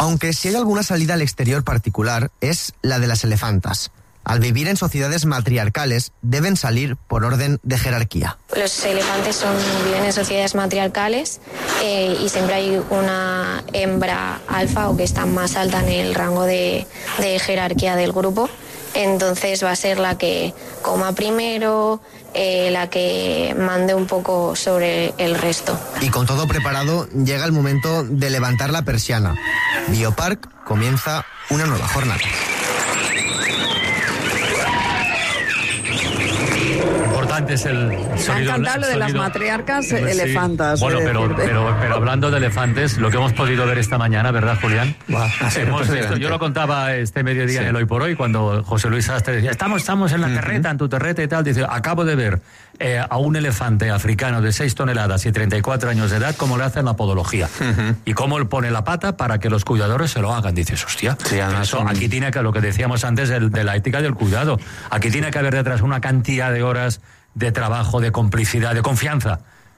Aunque si hay alguna salida al exterior particular, es la de las elefantas. Al vivir en sociedades matriarcales, deben salir por orden de jerarquía. Los elefantes viven en sociedades matriarcales y siempre hay una hembra alfa o que está más alta en el rango de jerarquía del grupo. Entonces va a ser la que coma primero, la que mande un poco sobre el resto. Y con todo preparado, llega el momento de levantar la persiana. Biopark comienza una nueva jornada. Es el sonido, me ha encantado lo de las matriarcas elefantas. Bueno, pero hablando de elefantes, lo que hemos podido ver esta mañana, ¿verdad, Julián? Hemos visto, yo lo contaba este mediodía en el Hoy por Hoy, cuando José Luis Sastre decía, estamos en la terreta, en tu terreta y tal, dice, acabo de ver a un elefante africano de 6 toneladas y 34 años de edad, cómo le hacen la podología. Y cómo él pone la pata para que los cuidadores se lo hagan. Dices, hostia, sí, eso, aquí tiene que, lo que decíamos antes de la ética del cuidado, aquí tiene que haber detrás una cantidad de horas de trabajo, de complicidad, de confianza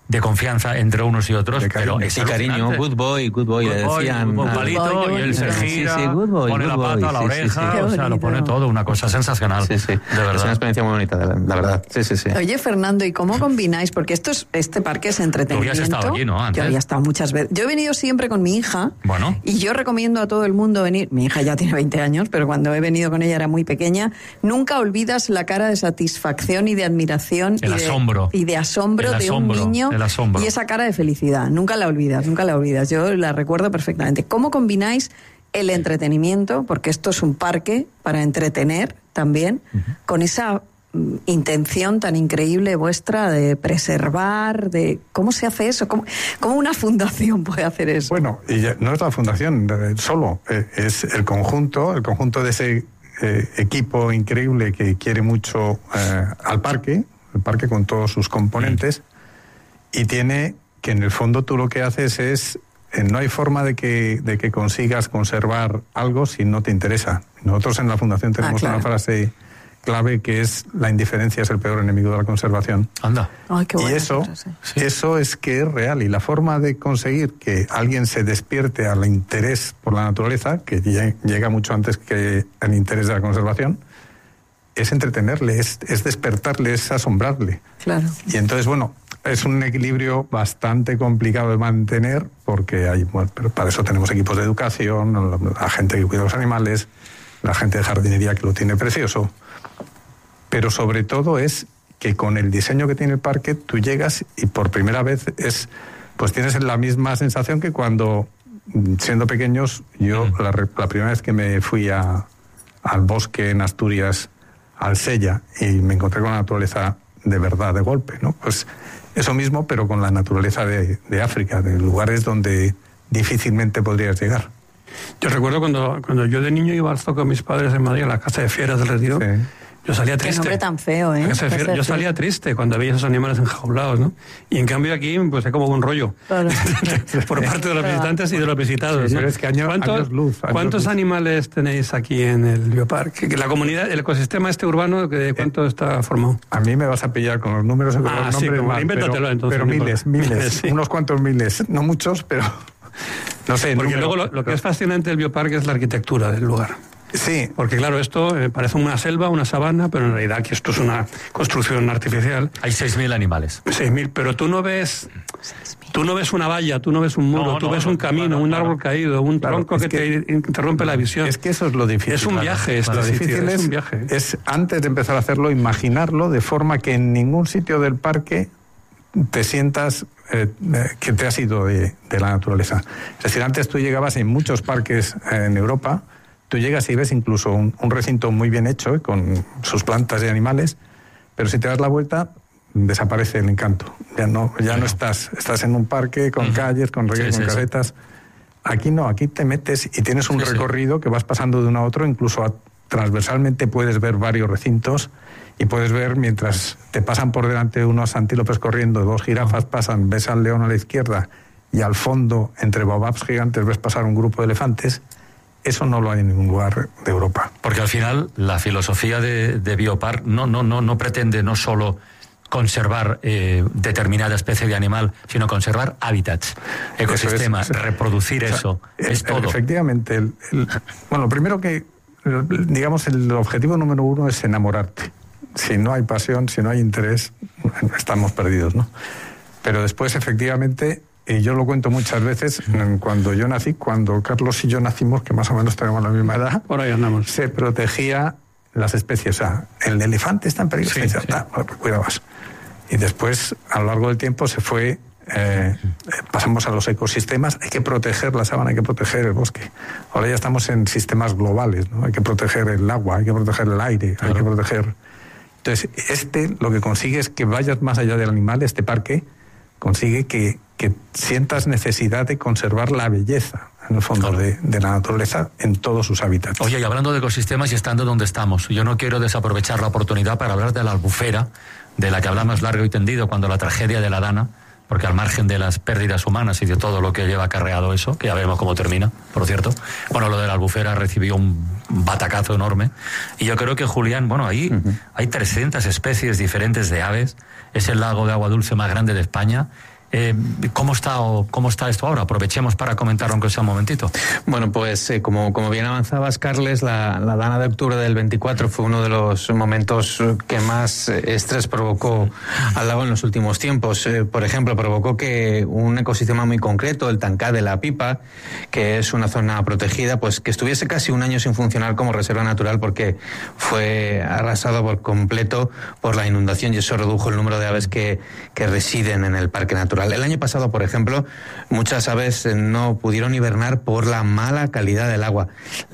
entre unos y otros, pero es cariño, good boy, le decían. Un palito y él se gira, pone la pata a la oreja, o sea, lo pone todo, una cosa sensacional. De verdad. Es una experiencia muy bonita, la verdad. Sí. Oye, Fernando, ¿y cómo combináis? Porque este parque es entretenimiento. Tú habías estado allí, ¿no? Antes. Yo había estado muchas veces. Yo he venido siempre con mi hija. Bueno. Y yo recomiendo a todo el mundo venir. Mi hija ya tiene 20 años, pero cuando he venido con ella era muy pequeña. Nunca olvidas la cara de satisfacción y de admiración y de asombro de un niño. Y esa cara de felicidad, nunca la olvidas, yo la recuerdo perfectamente. ¿Cómo combináis el entretenimiento, porque esto es un parque para entretener también, con esa intención tan increíble vuestra de preservar, de cómo se hace eso? ¿Cómo una fundación puede hacer eso? Bueno, y no es la fundación solo, es el conjunto de ese equipo increíble que quiere mucho al parque, el parque con todos sus componentes. Y tiene que en el fondo tú lo que haces es, no hay forma de que consigas conservar algo si no te interesa. Nosotros en la Fundación tenemos una frase clave que es: la indiferencia es el peor enemigo de la conservación. Anda. Ay, qué buena y eso es que es real. Y la forma de conseguir que alguien se despierte al interés por la naturaleza, que llega mucho antes que el interés de la conservación, es entretenerle, es despertarle, es asombrarle. Claro. Y entonces, bueno, es un equilibrio bastante complicado de mantener, porque pero para eso tenemos equipos de educación, la gente que cuida los animales, la gente de jardinería que lo tiene precioso. Pero sobre todo es que con el diseño que tiene el parque, tú llegas y por primera vez pues tienes la misma sensación que cuando, siendo pequeños, yo la primera vez que me fui al bosque en Asturias, al Sella, y me encontré con la naturaleza de verdad, de golpe, ¿no? Pues eso mismo, pero con la naturaleza de África, de lugares donde difícilmente podrías llegar. Yo recuerdo cuando yo de niño iba al zoo con mis padres en Madrid, a la Casa de Fieras del Retiro. Sí. Yo salía triste. Qué nombre tan feo, ¿eh? Yo salía triste cuando veía esos animales enjaulados, ¿no? Y en cambio aquí, pues hay como un rollo. Claro. Por parte de los visitantes y de los visitados. Sí, ¿no? Pero es que años luz. ¿Cuántos animales tenéis aquí en el bioparque? La comunidad, el ecosistema urbano, ¿de cuánto está formado? A mí me vas a pillar con los números y con los nombres más, invéntatelo, entonces. Pero miles, sí. Unos cuantos miles, no muchos, pero no sé. Porque luego lo que es fascinante del bioparque es la arquitectura del lugar. Sí. Porque claro, esto parece una selva, una sabana, pero en realidad aquí esto es una construcción artificial. Hay 6.000 animales. 6.000, pero tú no ves una valla, tú no ves un muro, tú ves un camino, un árbol caído, un tronco que te interrumpe la visión. Es que eso es lo difícil. Es un viaje. Lo difícil es un viaje. Es antes de empezar a hacerlo, imaginarlo de forma que en ningún sitio del parque te sientas que te has ido de la naturaleza. Es decir, antes tú llegabas en muchos parques en Europa. Tú llegas y ves incluso un recinto muy bien hecho, con sus plantas y animales, pero si te das la vuelta, desaparece el encanto. Ya no estás en un parque con calles, con regueros, con casetas. Aquí no, aquí te metes y tienes un recorrido que vas pasando de uno a otro, incluso transversalmente puedes ver varios recintos y puedes ver mientras te pasan por delante unos antílopes corriendo, 2 jirafas pasan, ves al león a la izquierda y al fondo, entre baobabs gigantes, ves pasar un grupo de elefantes. Eso no lo hay en ningún lugar de Europa. Porque al final la filosofía de Biopark no pretende no solo conservar determinada especie de animal, sino conservar hábitats, ecosistemas, reproducir eso. Es todo. Efectivamente. Bueno, primero que, digamos, el objetivo número 1 es enamorarte. Si no hay pasión, si no hay interés, estamos perdidos, ¿no? Pero después, efectivamente, y yo lo cuento muchas veces, cuando yo nací, cuando Carlos y yo nacimos, que más o menos tenemos la misma edad, por ahí andamos, se protegía las especies. O sea, el elefante está en peligro. Sí. Cuidado más. Y después, a lo largo del tiempo, se fue... pasamos a los ecosistemas. Hay que proteger la sabana, hay que proteger el bosque. Ahora ya estamos en sistemas globales, ¿no? Hay que proteger el agua, hay que proteger el aire, hay que proteger... Entonces, lo que consigue es que vayas más allá del animal. Este parque consigue que sientas necesidad de conservar la belleza, en el fondo, de la naturaleza en todos sus hábitats. Oye, y hablando de ecosistemas y estando donde estamos, yo no quiero desaprovechar la oportunidad para hablar de la albufera, de la que hablamos largo y tendido cuando la tragedia de la Dana, porque al margen de las pérdidas humanas y de todo lo que lleva acarreado eso, que ya vemos cómo termina, por cierto, bueno, lo de la albufera recibió un batacazo enorme, y yo creo que, Julián, bueno, ahí hay 300 especies diferentes de aves, es el lago de agua dulce más grande de España. ¿Cómo está esto ahora? Aprovechemos para comentarlo aunque sea un momentito. Bueno, pues como bien avanzabas, Carles, la Dana de octubre del 24 fue uno de los momentos que más estrés provocó al lago en los últimos tiempos. Por ejemplo, provocó que un ecosistema muy concreto, el Tancá de la Pipa, que es una zona protegida, pues que estuviese casi un año sin funcionar como reserva natural porque fue arrasado por completo por la inundación, y eso redujo el número de aves que residen en el parque natural. El año pasado, por ejemplo, muchas aves no pudieron hibernar por la mala calidad del agua.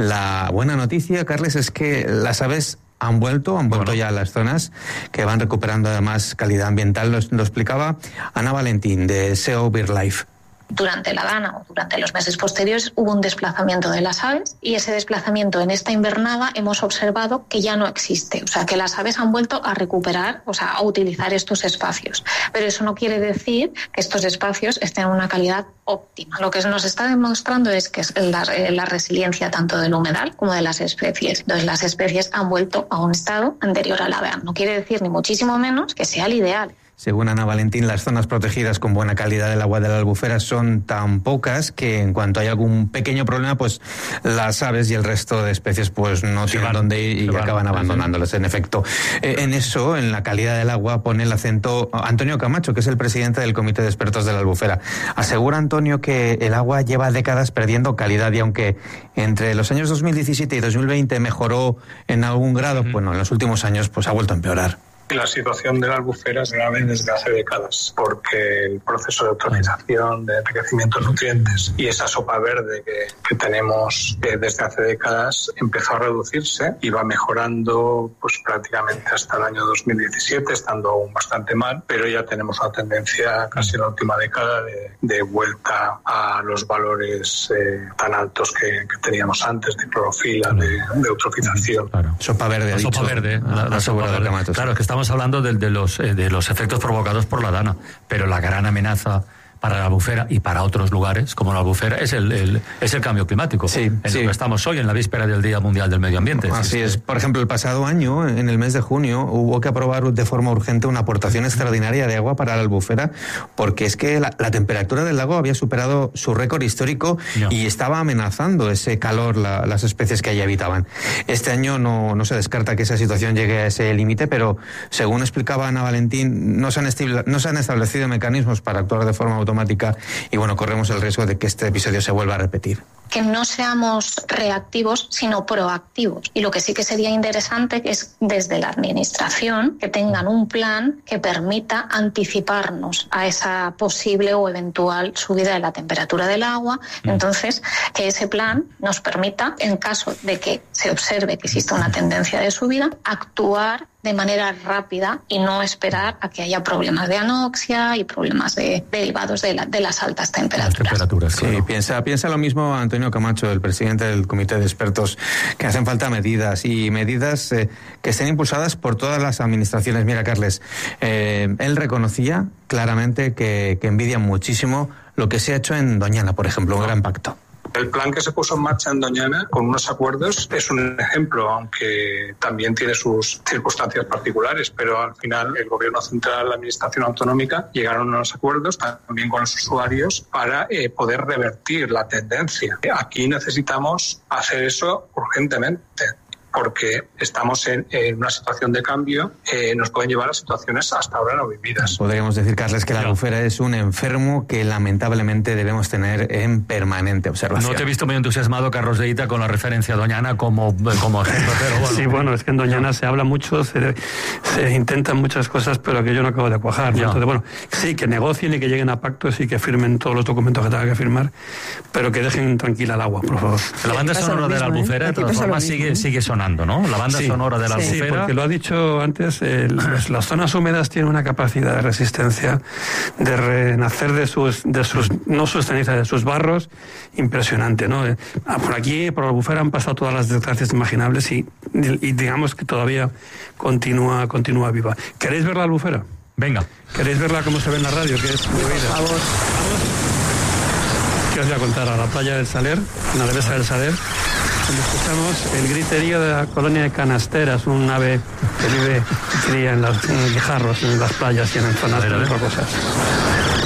La buena noticia, Carles, es que las aves han vuelto ya a las zonas, que van recuperando además calidad ambiental. Lo explicaba Ana Valentín, de SEO BirdLife. Durante la Dana o durante los meses posteriores hubo un desplazamiento de las aves, y ese desplazamiento en esta invernada hemos observado que ya no existe. O sea, que las aves han vuelto a recuperar, o sea, a utilizar estos espacios. Pero eso no quiere decir que estos espacios estén en una calidad óptima. Lo que nos está demostrando es que es la resiliencia tanto del humedal como de las especies. Entonces, las especies han vuelto a un estado anterior a la Dana. No quiere decir ni muchísimo menos que sea el ideal. Según Ana Valentín, las zonas protegidas con buena calidad del agua de la albufera son tan pocas que en cuanto hay algún pequeño problema, pues las aves y el resto de especies pues no tienen dónde ir y acaban abandonándolas. En efecto, en eso, en la calidad del agua, pone el acento Antonio Camacho, que es el presidente del Comité de Expertos de la Albufera. Asegura Antonio que el agua lleva décadas perdiendo calidad, y aunque entre los años 2017 y 2020 mejoró en algún grado, bueno, en los últimos años pues ha vuelto a empeorar. La situación de la albufera es grave desde hace décadas, porque el proceso de eutrofización, de enriquecimiento de nutrientes y esa sopa verde que tenemos desde hace décadas empezó a reducirse y va mejorando pues prácticamente hasta el año 2017, estando aún bastante mal, pero ya tenemos una tendencia casi en la última década de vuelta a los valores tan altos que teníamos antes de clorofila, de eutrofización. Claro. Sopa verde, la sopa verde. La sopa verde. Claro, es que estamos hablando de los efectos provocados por la Dana, pero la gran amenaza para la albufera y para otros lugares como la albufera es el cambio climático, en lo que estamos hoy, en la víspera del Día Mundial del Medio Ambiente. Así es. Por ejemplo, el pasado año, en el mes de junio, hubo que aprobar de forma urgente una aportación extraordinaria de agua para la albufera, porque es que la temperatura del lago había superado su récord histórico y estaba amenazando ese calor las especies que allí habitaban. Este año no se descarta que esa situación llegue a ese límite, pero según explicaba Ana Valentín, no se han establecido mecanismos para actuar de forma automática, y bueno, corremos el riesgo de que este episodio se vuelva a repetir. Que no seamos reactivos, sino proactivos. Y lo que sí que sería interesante es desde la administración que tengan un plan que permita anticiparnos a esa posible o eventual subida de la temperatura del agua. Entonces, que ese plan nos permita, en caso de que se observe que exista una tendencia de subida, actuar de manera rápida y no esperar a que haya problemas de anoxia y problemas derivados de las altas temperaturas. Sí, piensa lo mismo Antonio Camacho, el presidente del Comité de Expertos, que hacen falta medidas que estén impulsadas por todas las administraciones. Mira, Carles, él reconocía claramente que envidia muchísimo lo que se ha hecho en Doñana, por ejemplo, un gran pacto. El plan que se puso en marcha en Doñana con unos acuerdos es un ejemplo, aunque también tiene sus circunstancias particulares, pero al final el Gobierno Central, la Administración Autonómica, llegaron a unos acuerdos también con los usuarios para poder revertir la tendencia. Aquí necesitamos hacer eso urgentemente, porque estamos en una situación de cambio, nos pueden llevar a situaciones hasta ahora no vividas. Podríamos decir, Carles, que la albufera es un enfermo que lamentablemente debemos tener en permanente observación. No te he visto muy entusiasmado, Carlos de Ita, con la referencia a Doñana como ejemplo, pero bueno. Sí, bueno, es que en Doñana se habla mucho, se intentan muchas cosas, pero que yo no acabo de cuajar, ¿no? Entonces, bueno, sí, que negocien y que lleguen a pactos y que firmen todos los documentos que tengan que firmar, pero que dejen tranquila el agua, por favor. La banda sonora de la albufera, de todas formas, sigue sonando, ¿no? La banda sonora de la albufera. Sí, porque lo ha dicho antes, las zonas húmedas tienen una capacidad de resistencia, de renacer de sus cenizas, de sus barros, impresionante, ¿no? Por aquí, por la albufera, han pasado todas las desgracias imaginables y digamos que todavía continúa viva. ¿Queréis ver la albufera? Venga. ¿Queréis verla como se ve en la radio? Que es muy oída. Por favor. ¿Qué os voy a contar? A la playa del Saler, en la Devesa del Saler, donde escuchamos el griterío de la colonia de Canasteras, un ave que vive y cría en los guijarros, en las playas y en zonas rocosas.